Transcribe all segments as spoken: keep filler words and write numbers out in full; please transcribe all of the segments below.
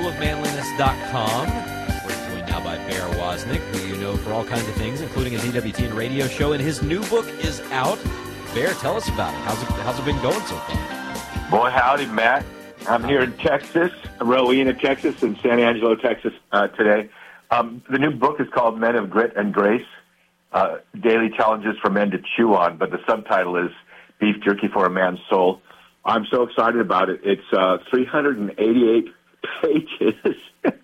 school of manliness dot com. We're joined now by Bear Wozniak, who you know for all kinds of things, including a D W T N radio show, and his new book is out. Bear, tell us about it. How's it, how's it been going so far? Boy, howdy, Matt. I'm here in Texas, Rowena, Texas, and San Angelo, Texas uh, today. Um, the new book is called Men of Grit and Grace, uh, Daily Challenges for Men to Chew On, but the subtitle is Beef Jerky for a Man's Soul. I'm so excited about it. It's uh, three hundred eighty-eight pages,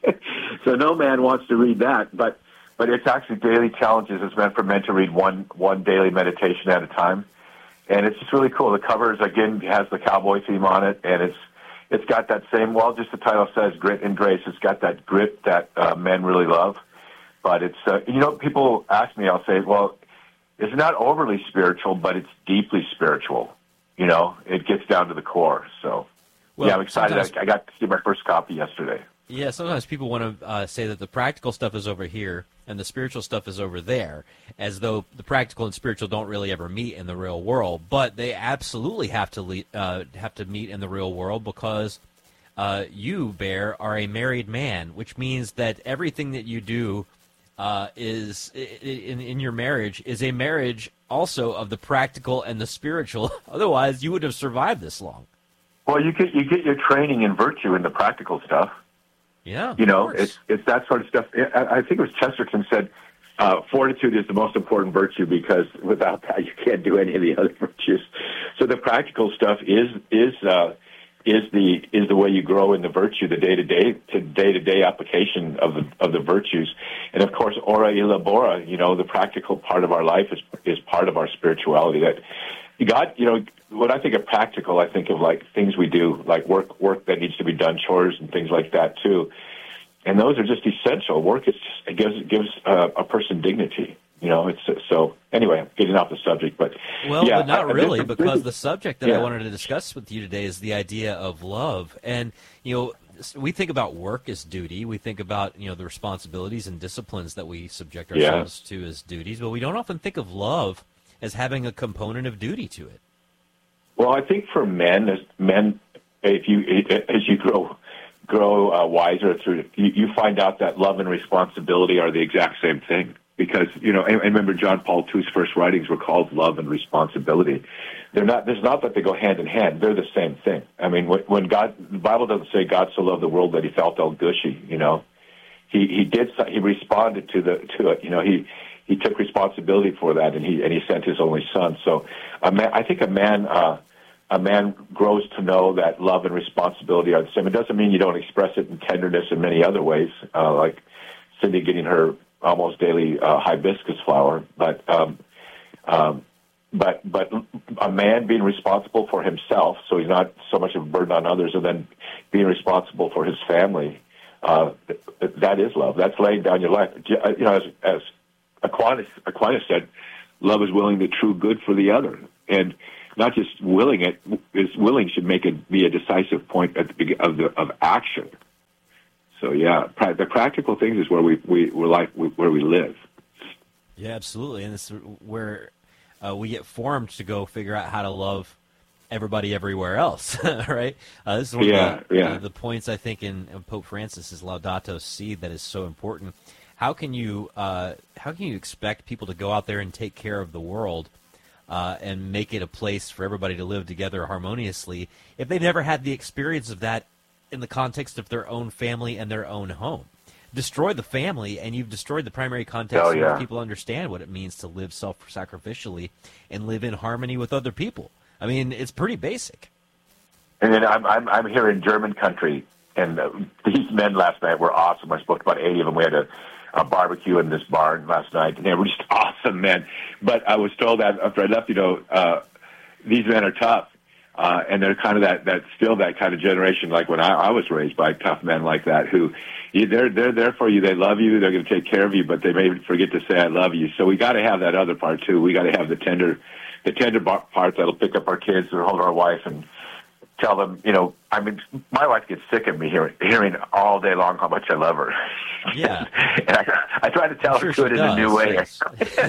so no man wants to read that, but but it's actually daily challenges. It's meant for men to read one one daily meditation at a time, and it's just really cool. The covers, again, has the cowboy theme on it, and it's it's got that same, well, just the title says Grit and Grace. It's got that grit that uh, men really love, but it's, uh, you know, people ask me, I'll say, well, it's not overly spiritual, but it's deeply spiritual. You know, it gets down to the core. So, well, yeah, I'm excited. I, I got to see my first copy yesterday. Yeah, sometimes people want to uh, say that the practical stuff is over here and the spiritual stuff is over there, as though the practical and spiritual don't really ever meet in the real world. But they absolutely have to le- uh, have to meet in the real world, because uh, you, Bear, are a married man, which means that everything that you do uh, is in, in your marriage is a marriage also of the practical and the spiritual. Otherwise, you wouldn't have survived this long. Well, you get you get your training in virtue in the practical stuff. Yeah, you know, it's it's that sort of stuff. I, I think it was Chesterton said, uh, fortitude is the most important virtue, because without that you can't do any of the other virtues. So the practical stuff is is uh, is the is the way you grow in the virtue, the day to day to day to day application of the of the virtues. And of course, ora e labora, you know, the practical part of our life is is part of our spirituality. That God, you know, when I think of practical, I think of like things we do, like work work that needs to be done, chores and things like that too. And those are just essential. Work is just, it gives it gives uh, a person dignity. You know, it's so. Anyway, I'm getting off the subject, but well, yeah, but not I, really, this, because this, the subject that yeah. I wanted to discuss with you today is the idea of love. And you know, we think about work as duty. We think about, you know, the responsibilities and disciplines that we subject ourselves yeah. to as duties, but we don't often think of love as having a component of duty to it. Well, I think for men, as men, if you as you grow grow uh, wiser through, you, you find out that love and responsibility are the exact same thing. Because, you know, I remember John Paul the Second's first writings were called Love and Responsibility. They're not. There's not that they go hand in hand. They're the same thing. I mean, when, when God, the Bible doesn't say God so loved the world that he felt all gushy. You know, he he did. He responded to the to it. You know, he. He took responsibility for that, and he and he sent his only son. So, a man, I think a man uh, a man grows to know that love and responsibility are the same. It doesn't mean you don't express it in tenderness in many other ways, uh, like Cindy getting her almost daily uh, hibiscus flower. But um, um, but but a man being responsible for himself, so he's not so much of a burden on others, and then being responsible for his family. Uh, that is love. That's laying down your life. You know, as, as Aquinas, Aquinas said, love is willing the true good for the other. And not just willing it, is willing should make it be a decisive point at the beginning of, the, of action. So, yeah, pra- the practical things is where we, we, we're like, where we live. Yeah, absolutely. And this is where uh, we get formed to go figure out how to love everybody everywhere else, right? Uh, this is one yeah, of the, yeah. uh, the points I think in, in Pope Francis's Laudato Si that is so important. How can you uh, how can you expect people to go out there and take care of the world uh, and make it a place for everybody to live together harmoniously if they've never had the experience of that in the context of their own family and their own home? Destroy the family, and you've destroyed the primary context oh, in yeah. which people understand what it means to live self-sacrificially and live in harmony with other people. I mean, it's pretty basic. And then I'm I'm, I'm here in German country, and uh, these men last night were awesome. I spoke to about eighty of them. We had a a barbecue in this barn last night, and they were just awesome men. But I was told that after I left, you know, uh, these men are tough, uh, and they're kind of that, that still that kind of generation, like when I, I was raised by tough men like that, who you, they're they're there for you, they love you, they're going to take care of you, but they may forget to say I love you. So we got to have that other part too. We got to have the tender, the tender part that'll pick up our kids or hold our wife and tell them, you know, I mean, my wife gets sick of me hearing, hearing all day long how much I love her. Yeah. and I, I try to tell sure her to it in does, a new way. yes.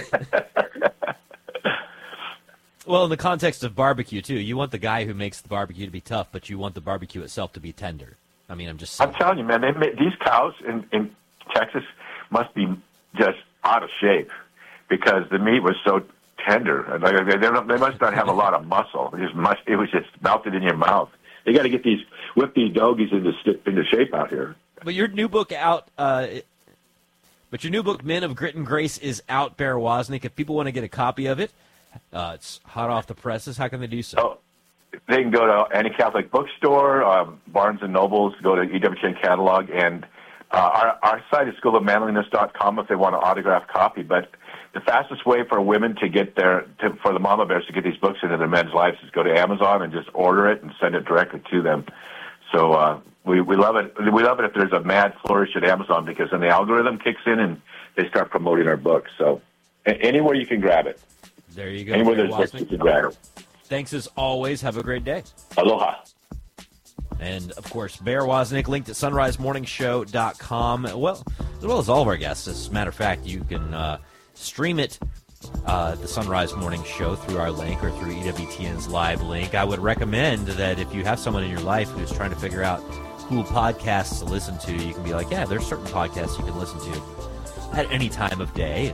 Well, in the context of barbecue, too, you want the guy who makes the barbecue to be tough, but you want the barbecue itself to be tender. I mean, I'm just saying. I'm telling you, man, they made, these cows in, in Texas must be just out of shape because the meat was so tender. Like, they, they, they must not have a lot of muscle. It, just must, it was just melted in your mouth. They got to get these, whip these doggies into, into shape out here. But your new book out, uh, but your new book, Men of Grit and Grace, is out, Bear Wozniak. If people want to get a copy of it, uh, it's hot off the presses. How can they do so? Oh, they can go to any Catholic bookstore, um, Barnes and Nobles, go to E W T N catalog, and uh, our, our site is school of manliness dot com if they want an autographed copy. But the fastest way for women to get their, to, for the mama bears to get these books into their men's lives is go to Amazon and just order it and send it directly to them. So uh, we, we love it. We love it if there's a mad flourish at Amazon because then the algorithm kicks in and they start promoting our books. So a- anywhere you can grab it. There you go. Anywhere Bear there's books, you Wozniak. can grab it. Thanks as always. Have a great day. Aloha. And, of course, Bear Wozniak, linked at sunrise morning show dot com, well, as well as all of our guests. As a matter of fact, you can uh, stream it, uh, the Sunrise Morning Show, through our link or through E W T N's live link. I would recommend that if you have someone in your life who's trying to figure out cool podcasts to listen to, you can be like, yeah, there's certain podcasts you can listen to at any time of day.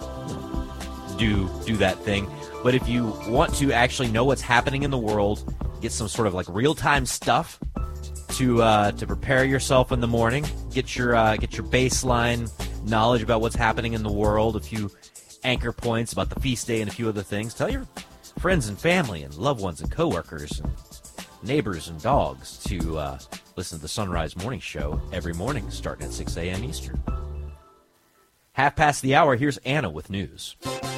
Do, do that thing. But if you want to actually know what's happening in the world, get some sort of like real-time stuff to uh, to prepare yourself in the morning, get your uh, get your baseline knowledge about what's happening in the world, a few anchor points about the feast day and a few other things. Tell your friends and family and loved ones and coworkers and neighbors and dogs to uh, listen to the Sunrise Morning Show every morning starting at six a.m. Eastern. Half past the hour, here's Anna with news.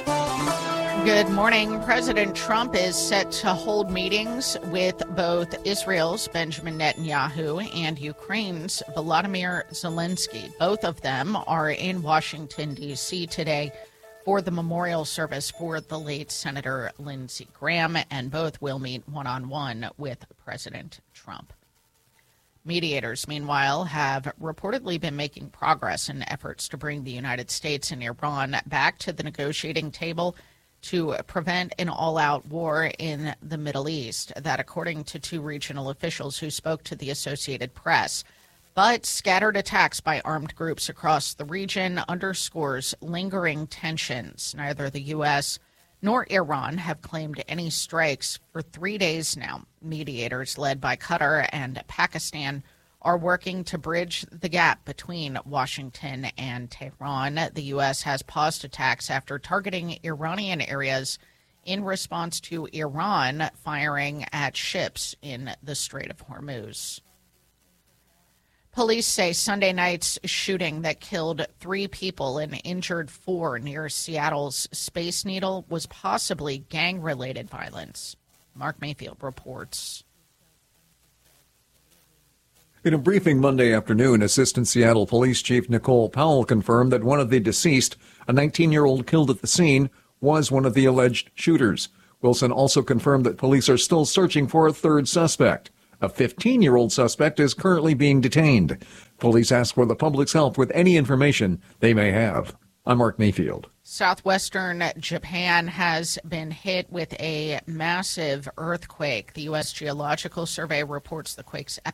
Good morning. President Trump is set to hold meetings with both Israel's Benjamin Netanyahu and Ukraine's Volodymyr Zelensky. Both of them are in Washington, D C today for the memorial service for the late Senator Lindsey Graham, and both will meet one-on-one with President Trump. Mediators, meanwhile, have reportedly been making progress in efforts to bring the United States and Iran back to the negotiating table to prevent an all-out war in the Middle East. That, according to two regional officials who spoke to the Associated Press. But scattered attacks by armed groups across the region underscores lingering tensions. Neither the U S nor Iran have claimed any strikes for three days now. Mediators led by Qatar and Pakistan are working to bridge the gap between Washington and Tehran. The U S has paused attacks after targeting Iranian areas in response to Iran firing at ships in the Strait of Hormuz. Police say Sunday night's shooting that killed three people and injured four near Seattle's Space Needle was possibly gang-related violence. Mark Mayfield reports. In a briefing Monday afternoon, Assistant Seattle Police Chief Nicole Powell confirmed that one of the deceased, a nineteen-year-old killed at the scene, was one of the alleged shooters. Wilson also confirmed that police are still searching for a third suspect. A fifteen-year-old suspect is currently being detained. Police ask for the public's help with any information they may have. I'm Mark Mayfield. Southwestern Japan has been hit with a massive earthquake. The U S Geological Survey reports the quake's